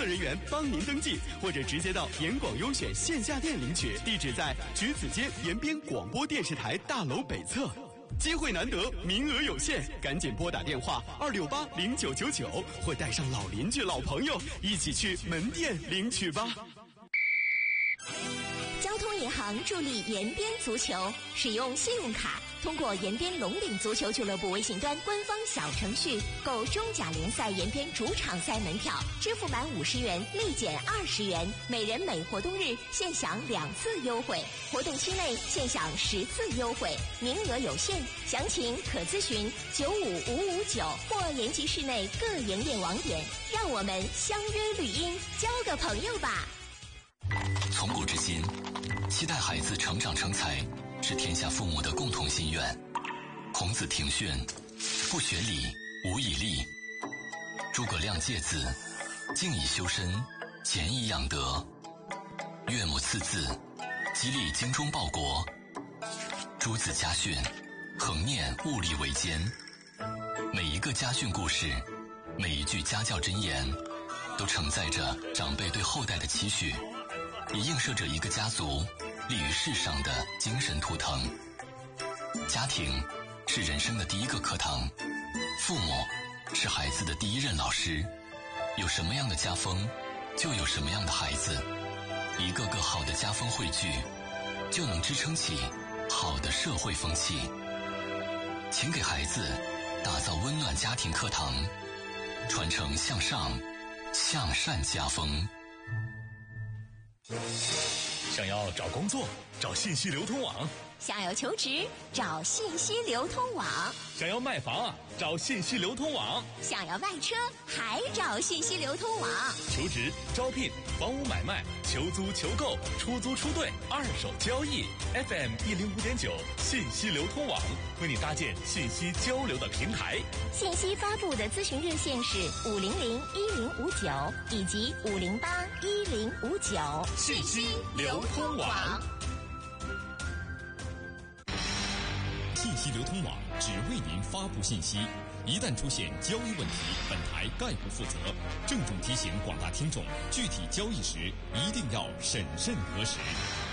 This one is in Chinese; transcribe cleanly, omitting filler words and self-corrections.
作人员帮您登记，或者直接到严广优选线下店领取，地址在橘子街延边广播电视台大楼北侧。机会难得，名额有限，赶紧拨打电话2680999，或带上老邻居、老朋友一起去门店领取吧。 交通银行助力延边足球，使用信用卡通过延边龙岭足球俱乐部微信端官方小程序购中甲联赛延边主场赛门票，支付满50元立减20元，每人每活动日限享2次优惠，活动期内限享10次优惠，名额有限，详情可咨询95559或延吉市内各营业网点。让我们相约绿荫，交个朋友吧。 从古至今，期待孩子成长成才是天下父母的共同心愿。孔子庭训，不学礼，无以立。诸葛亮诫子，静以修身，俭以养德。岳母刺字，激励精忠报国。诸子家训，恒念物力维艰。每一个家训故事，每一句家教箴言，都承载着长辈对后代的期许，也映射着一个家族立于世上的精神图腾。家庭是人生的第一个课堂，父母是孩子的第一任老师。有什么样的家风，就有什么样的孩子。一个个好的家风汇聚，就能支撑起好的社会风气。请给孩子打造温暖家庭课堂，传承向上向善家风。 想要找工作，找信息流通网； 想要求职，找信息流通网； 想要卖房，找信息流通网； 想要卖车，还找信息流通网。 求职、招聘、房屋买卖、求租、求购、出租、出兑、二手交易 ，FM 105.9信息流通网为你搭建信息交流的平台。 信息发布的咨询热线是5001059以及5081059。 信息流通网。 信息流通网只为您发布信息，一旦出现交易问题，本台概不负责。郑重提醒广大听众，具体交易时一定要审慎核实。